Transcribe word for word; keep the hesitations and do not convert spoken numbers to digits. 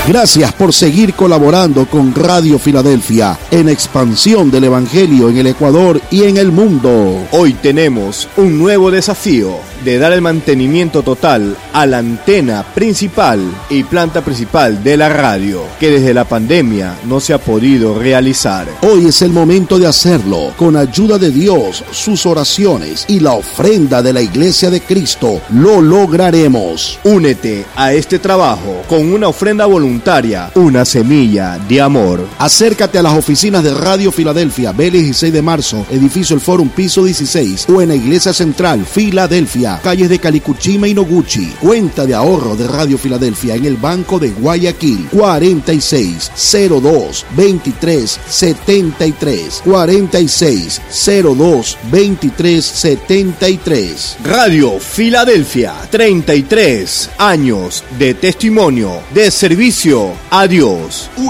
Gracias por seguir colaborando con Radio Filadelfia en expansión del Evangelio en el Ecuador y en el mundo. Hoy tenemos un nuevo desafío de dar el mantenimiento total a la antena principal y planta principal de la radio, que desde la pandemia no se ha podido realizar. Hoy es el momento de hacerlo. Con ayuda de Dios, sus oraciones y la ofrenda de la Iglesia de Cristo, lo lograremos. Únete a este trabajo con una ofrenda voluntaria, una semilla de amor. Acércate a las oficinas de Radio Filadelfia, B dieciséis de marzo, edificio El Fórum, piso dieciséis, o en la Iglesia Central, Filadelfia, calles de Calicuchima y Noguchi. Cuenta de ahorro de Radio Filadelfia en el Banco de Guayaquil, cuarenta y seis cero dos veintitrés setenta y tres, cuarenta y seis cero dos veintitrés setenta y tres. Radio Filadelfia, treinta y tres años de testimonio, de servicio a Dios.